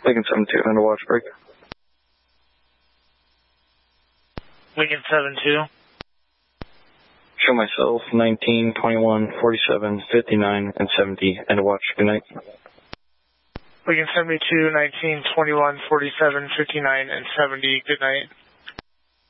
Lincoln 7-2, end of watch break. Lincoln 7-2. Show myself 19, 21, 47, 59, and 70, end of watch. Good night. Lincoln 72, 19, 21, 47, 59, and 70. Good night.